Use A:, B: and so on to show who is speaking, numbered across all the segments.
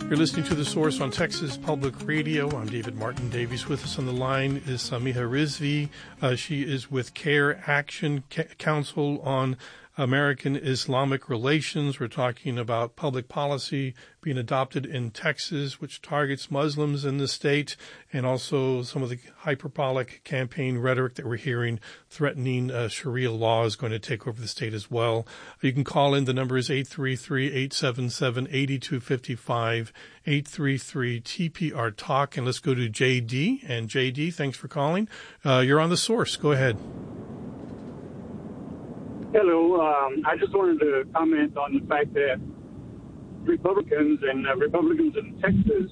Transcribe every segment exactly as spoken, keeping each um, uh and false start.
A: You're listening to The Source on Texas Public Radio. I'm David Martin Davies. With us on the line is Samiha Rizvi. Uh, she is with CARE Action Council on American Islamic Relations. We're talking about public policy being adopted in Texas, which targets Muslims in the state, and also some of the hyperbolic campaign rhetoric that we're hearing threatening uh, Sharia law is going to take over the state as well. You can call in. The number is eight three three, eight seven seven, eight two five five, eight three three T P R Talk. And let's go to J D. And J D, thanks for calling. Uh, you're on The Source. Go ahead.
B: Hello. Um, I just wanted to comment on the fact that Republicans and uh, Republicans in Texas,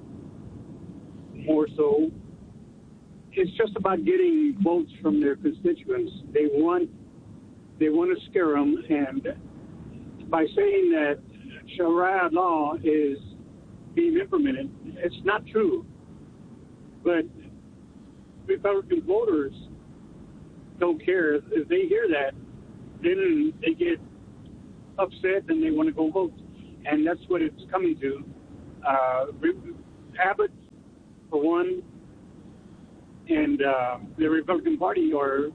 B: more so, it's just about getting votes from their constituents. They want they want to scare them, and by saying that Sharia law is being implemented, it's not true. But Republican voters don't care. If they hear that, then they get upset and they want to go vote. And that's what it's coming to. Uh, Abbott, for one, and uh, the Republican Party are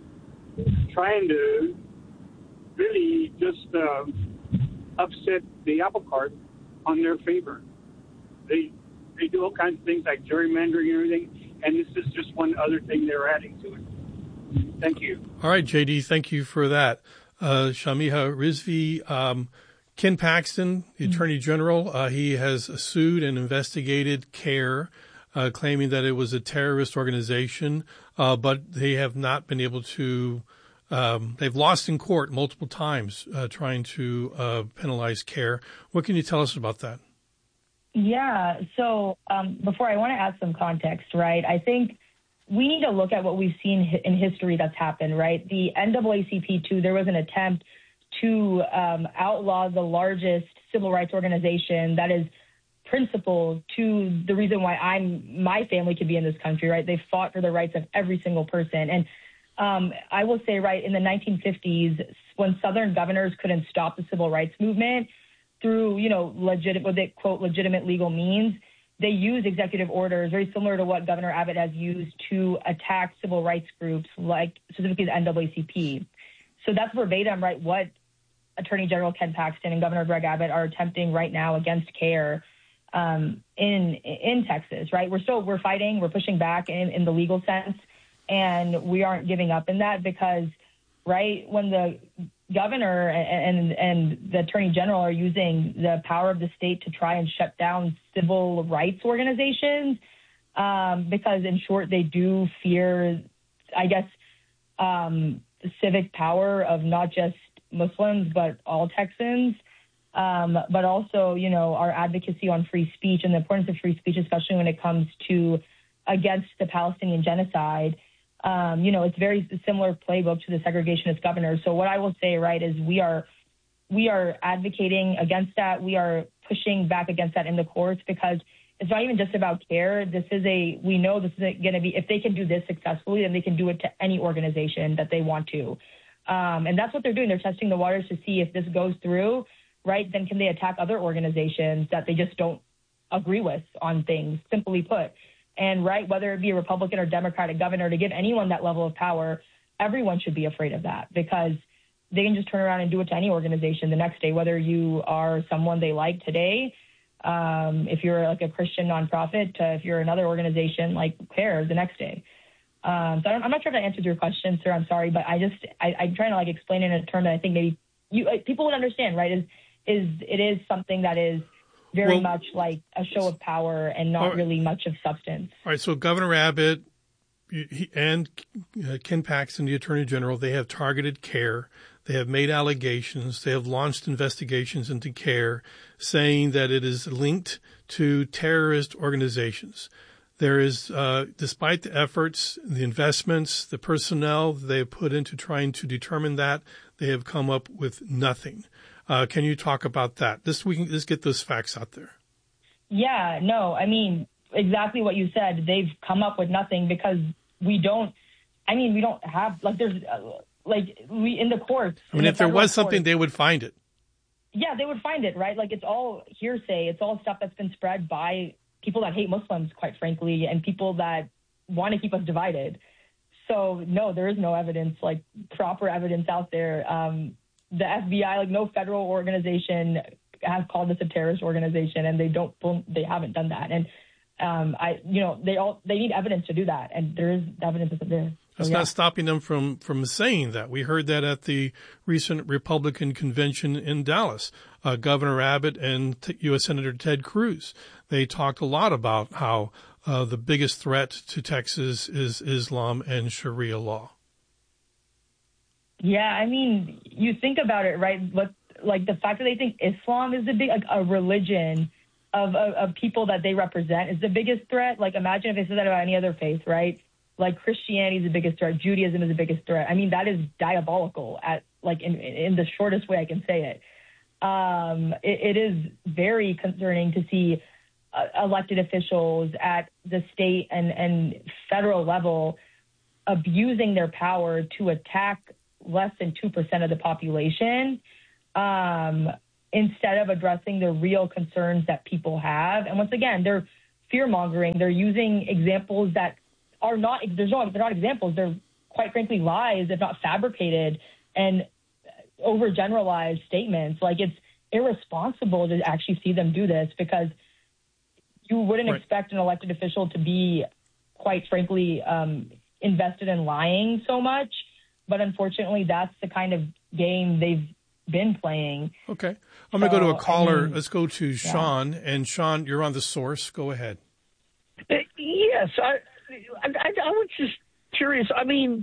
B: trying to really just uh, upset the apple cart on their favor. They they do all kinds of things like gerrymandering and everything, and this is just one other thing they're adding to it. Thank you.
A: All right, J D, thank you for that. Uh, Samiha Rizvi, um, Ken Paxton, the Attorney General, uh, he has sued and investigated CARE, uh, claiming that it was a terrorist organization, uh, but they have not been able to, um, they've lost in court multiple times uh, trying to uh, penalize CARE. What can you tell us about that?
C: Yeah, so um, before I want to add some context, right, I think we need to look at what we've seen in history that's happened, right? The N double A C P, too, there was an attempt to um, outlaw the largest civil rights organization that is principal to the reason why I'm my family could be in this country, right? They fought for the rights of every single person. And um, I will say, right, in the nineteen fifties, when Southern governors couldn't stop the civil rights movement through, you know, legit, what they quote, legitimate legal means, they use executive orders very similar to what Governor Abbott has used to attack civil rights groups, like specifically the N double A C P. So that's verbatim, right, what Attorney General Ken Paxton and Governor Greg Abbott are attempting right now against CARE um, in in Texas, right? We're still we're fighting, we're pushing back in, in the legal sense, and we aren't giving up in that because, right, when the governor and, and and the attorney general are using the power of the state to try and shut down civil rights organizations, um, because in short, they do fear, I guess, um, the civic power of not just Muslims, but all Texans, um, but also, you know, our advocacy on free speech and the importance of free speech, especially when it comes to against the Palestinian genocide. Um, you know, it's very similar playbook to the segregationist governors. So what I will say, right, is we are we are advocating against that. We are pushing back against that in the courts because it's not even just about CARE. This is a, we know this is going to be, if they can do this successfully, then they can do it to any organization that they want to. Um, and that's what they're doing. They're testing the waters to see if this goes through, right, then can they attack other organizations that they just don't agree with on things, simply put. And, right, whether it be a Republican or Democratic governor, to give anyone that level of power, everyone should be afraid of that because they can just turn around and do it to any organization the next day, whether you are someone they like today, um, if you're like a Christian nonprofit, to if you're another organization like CARE the next day. Um, so I don't, I'm not sure if that answered your question, sir. I'm sorry, but I just I, I'm trying to like explain it in a term that I think maybe you like, people would understand. Right? Is is it is something that is very well, much like a show of power and not right. really much of substance.
A: All right. So Governor Abbott he, and uh, Ken Paxton, the Attorney General, they have targeted CARE. They have made allegations. They have launched investigations into CARE, saying that it is linked to terrorist organizations. There is, uh, despite the efforts, the investments, the personnel they have put into trying to determine that, they have come up with nothing. Uh, can you talk about that? This we can just get those facts out there.
C: Yeah, no, I mean, exactly what you said. They've come up with nothing because we don't, I mean, we don't have, like, there's, uh, like, we, in the courts.
A: I mean, if there was something, they would find it.
C: yeah, they would find it, right? Like, it's all hearsay. It's all stuff that's been spread by people that hate Muslims, quite frankly, and people that want to keep us divided. So, no, there is no evidence, like, proper evidence out there. Um, the F B I, like, no federal organization has called this a terrorist organization, and they don't, they haven't done that. And, um, I, you know, they all, they need evidence to do that, and there is evidence isn't there.
A: That's
C: so, yeah.
A: not stopping them from, from saying that. We heard that at the recent Republican convention in Dallas. Uh, Governor Abbott and T- U S Senator Ted Cruz, they talked a lot about how uh, the biggest threat to Texas is Islam and Sharia law.
C: Yeah, I mean, you think about it, right? What, like the fact that they think Islam is the big, like a religion of, of, of people that they represent is the biggest threat. Like, imagine if they said that about any other faith, right? Like, Christianity is the biggest threat. Judaism is the biggest threat. I mean, that is diabolical at, like, in, in the shortest way I can say it. Um, it, it is very concerning to see uh, elected officials at the state and, and federal level abusing their power to attack less than two percent of the population, um, instead of addressing the real concerns that people have. And once again, they're fear-mongering. They're using examples that are not, there's no, they're not examples. They're, quite frankly, lies, if not fabricated, and overgeneralized statements. Like, it's irresponsible to actually see them do this, because you wouldn't right. expect an elected official to be, quite frankly, um, invested in lying so much. But unfortunately, that's the kind of game they've been playing.
A: Okay. I'm going to so, go to a caller. I mean, Let's go to yeah. Sean. And Sean, you're on The Source. Go ahead.
D: Uh, yes. I, I, I was just curious. I mean,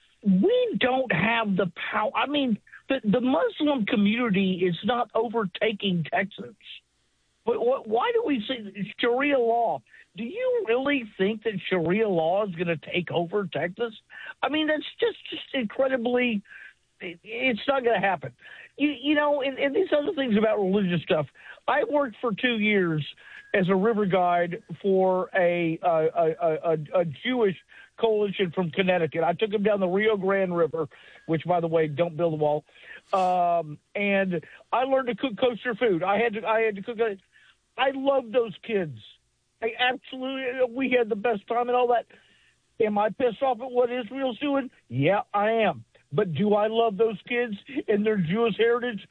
D: we don't have the power. I mean, the, the Muslim community is not overtaking Texas. But what, why do we see Sharia law? Do you really think that Sharia law is going to take over Texas? I mean, that's just, just incredibly, it's not going to happen. You, you know, and, and these other things about religious stuff. I worked for two years as a river guide for a, a, a, a, a Jewish coalition from Connecticut. I took them down the Rio Grande River, which, by the way, don't build a wall. Um, and I learned to cook kosher food. I had to, I had to cook. I love those kids. I absolutely, we had the best time and all that. Am I pissed off at what Israel's doing? Yeah, I am. But do I love those kids and their Jewish heritage?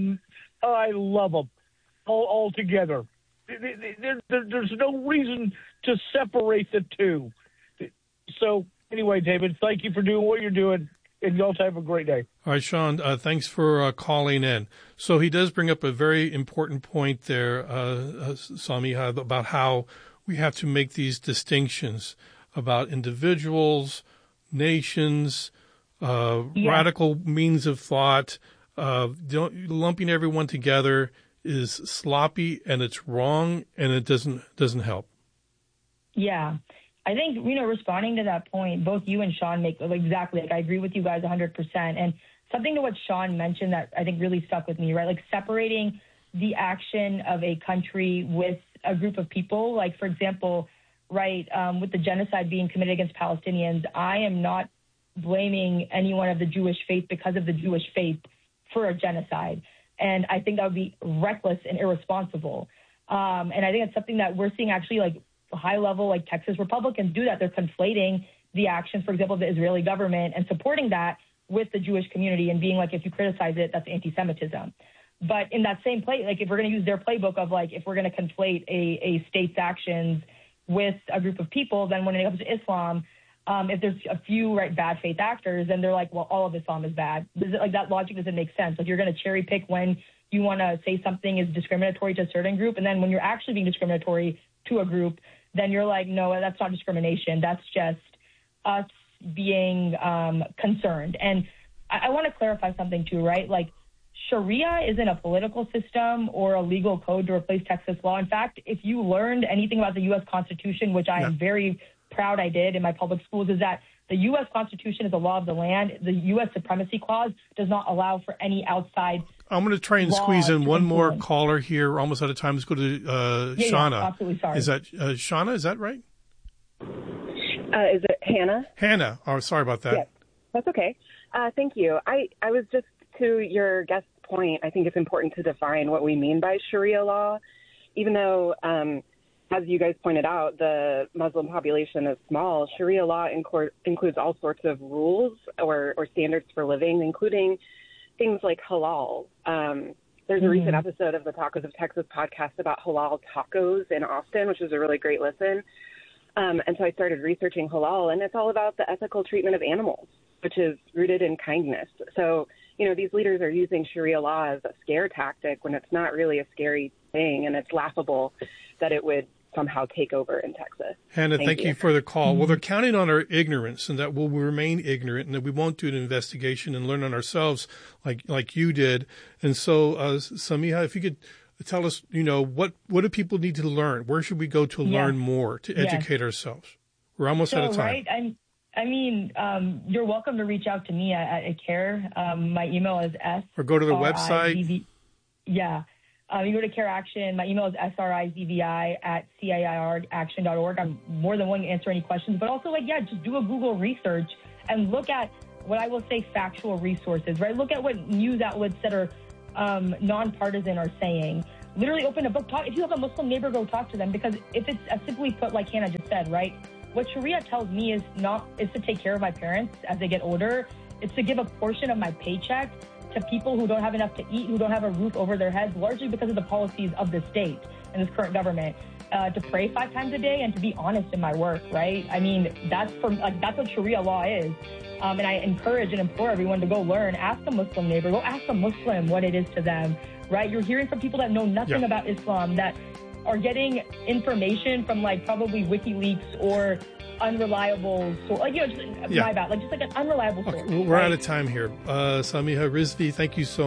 D: I love them all, all together. There, there, there's no reason to separate the two. So anyway, David, thank you for doing what you're doing, and y'all have a great day.
A: All right, Sean, uh, thanks for uh, calling in. So he does bring up a very important point there, uh, uh, Samiha, about how we have to make these distinctions about individuals, nations, uh, yeah. radical means of thought. Uh, don't, lumping everyone together is sloppy, and it's wrong, and it doesn't doesn't help.
C: Yeah. I think, you know, responding to that point, both you and Sean make exactly, like, I agree with you guys one hundred percent. And something to what Sean mentioned that I think really stuck with me, right? Like, separating the action of a country with a group of people. Like, for example, right, um, with the genocide being committed against Palestinians, I am not blaming anyone of the Jewish faith because of the Jewish faith for a genocide. And I think that would be reckless and irresponsible. Um, and I think it's something that we're seeing actually, like, high level, like Texas Republicans do that. They're conflating the actions, for example, of the Israeli government and supporting that with the Jewish community and being like, if you criticize it, that's anti-Semitism. But in that same play, like, if we're going to use their playbook of, like, if we're going to conflate a, a state's actions with a group of people, then when it comes to Islam, um, if there's a few, right, bad faith actors, then they're like, well, all of Islam is bad. Does it, like, that logic doesn't make sense. Like, you're going to cherry pick when you want to say something is discriminatory to a certain group, and then when you're actually being discriminatory to a group, then you're like, no, that's not discrimination. That's just us being um, concerned. And I, I want to clarify something too, right? Like, Sharia isn't a political system or a legal code to replace Texas law. In fact, if you learned anything about the U S Constitution, which I yeah. am very proud I did in my public schools, is that the U S Constitution is the law of the land. The U S Supremacy Clause does not allow for any outside.
A: I'm going to try and squeeze in one more caller here. We're almost out of time. Let's go to uh,
C: yeah,
A: Shauna.
C: Yeah, absolutely, sorry.
A: Is that uh, Shauna? Is that right?
E: Uh, is it Hannah?
A: Hannah. Oh, sorry about that.
E: Yes, that's okay. Uh, thank you. I, I was just to your guest's point, I think it's important to define what we mean by Sharia law, even though, um, as you guys pointed out, the Muslim population is small. Sharia law inc- includes all sorts of rules or, or standards for living, including things like halal. Um, there's a mm-hmm. recent episode of the Tacos of Texas podcast about halal tacos in Austin, which was a really great listen. Um, and so I started researching halal, and it's all about the ethical treatment of animals, which is rooted in kindness. So, you know, these leaders are using Sharia law as a scare tactic when it's not really a scary thing, and it's laughable that it would somehow take over in Texas.
A: Hannah, thank, thank you. you for the call.
C: Mm-hmm.
A: Well, they're counting on our ignorance and that we'll remain ignorant and that we won't do an investigation and learn on ourselves like like you did. And so, uh, Samiha, if you could tell us, you know, what, what do people need to learn? Where should we go to
C: yeah.
A: learn more, to
C: yeah.
A: educate ourselves? We're almost
C: so,
A: out of time.
C: Right? I'm, I mean, um, you're welcome to reach out to me at, at CARE. Um, my email is S.
A: Or go to the website.
C: Yeah. Um, you go to CARE Action. My email is srizvi at C A I R action dot org. I'm more than willing to answer any questions. But also, like, yeah, just do a Google research and look at what I will say factual resources, right? Look at what news outlets that are um, nonpartisan are saying. Literally open a book. Talk. If you have a Muslim neighbor, go talk to them. Because if it's as simply put, like Hannah just said, right? What Sharia tells me is not is to take care of my parents as they get older. It's to give a portion of my paycheck to people who don't have enough to eat, who don't have a roof over their heads, largely because of the policies of the state and this current government. Uh, to pray five times a day and to be honest in my work, right? I mean, that's for like that's what Sharia law is. Um, and I encourage and implore everyone to go learn. Ask a Muslim neighbor. Go ask a Muslim what it is to them, right? You're hearing from people that know nothing
A: yeah.
C: about Islam, that are getting information from like probably WikiLeaks or unreliable source. Like, you know, just,
A: yeah.
C: my bad. Like just like an unreliable source.
A: Okay, well, we're
C: right?
A: out of time here. Uh, Samiha Rizvi, thank you so